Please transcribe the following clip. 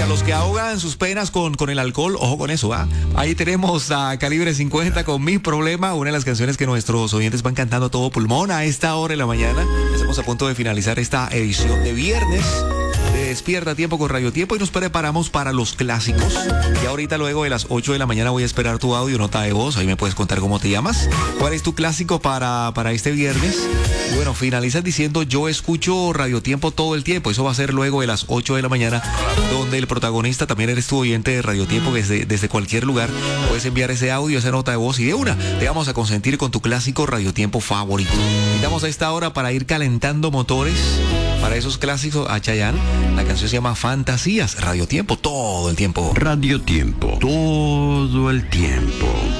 los que ahogan sus penas con el alcohol, ojo con eso, ¿ah? Ahí tenemos a Calibre 50 con Mi Problema, una de las canciones que nuestros oyentes van cantando a todo pulmón a esta hora de la mañana. Estamos a punto de finalizar esta edición de viernes de Despierta Tiempo con Radio Tiempo y nos preparamos para los clásicos. Y ahorita luego de las 8 de la mañana voy a esperar tu audio, nota de voz. Ahí me puedes contar cómo te llamas. ¿Cuál es tu clásico para este viernes? Y bueno, finalizas diciendo yo escucho Radio Tiempo todo el tiempo. Eso va a ser luego de las 8 de la mañana, donde el protagonista también eres tu oyente de Radio Tiempo, que desde cualquier lugar puedes enviar ese audio, esa nota de voz y de una te vamos a consentir con tu clásico Radio Tiempo favorito. Invitamos a esta hora para ir calentando motores para esos clásicos a Chayanne. La canción se llama Fantasías. Radio Tiempo todo el tiempo. Radio Tiempo todo el tiempo.